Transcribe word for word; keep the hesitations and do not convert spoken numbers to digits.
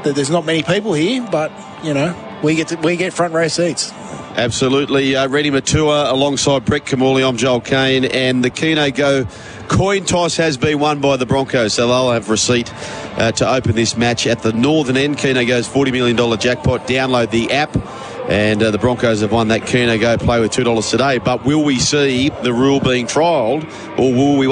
that there's not many people here, but, you know, we get to, we get front row seats. Absolutely. Uh, Rennie Matua alongside Brett Kamuli. I'm Joel Kane. And the Keno Go coin toss has been won by the Broncos, so they'll have receipt uh, to open this match at the northern end. Keno Go's forty million dollars jackpot. Download the app. And uh, the Broncos have won that Keno Go play with two dollars today. But will we see the rule being trialled, or will we